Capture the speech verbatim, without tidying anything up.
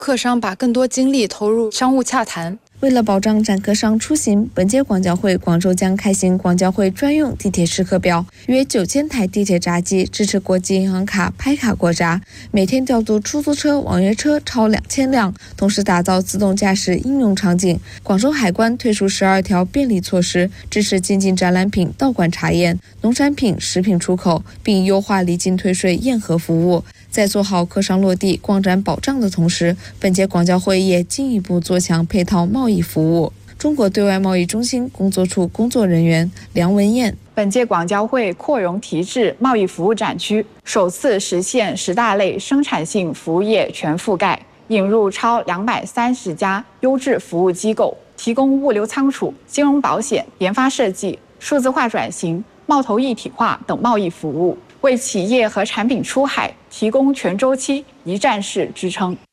客商把更多精力投入商务洽谈。 为了保障展客商出行，本届广交会广州将开行广交会专用地铁时刻表，约九千台地铁闸机支持国际银行卡拍卡过闸，每天调度出租车、网约车超两千辆，同时打造自动驾驶应用场景。广州海关推出十二条便利措施，支持进境展览品到馆查验、农产品、食品出口，并优化离境退税验核服务。在做好客商落地、广展保障的同时，本届广交会也进一步做强配套贸易服务。中国对外贸易中心工作处工作人员梁文燕， 本届广交会扩容提质贸易服务展区，首次实现十大类生产性服务业全覆盖，引入超两百三十家优质服务机构，提供物流仓储、金融保险、研发设计、数字化转型、贸投一体化等贸易服务，为企业和产品出海提供全周期、一站式支撑。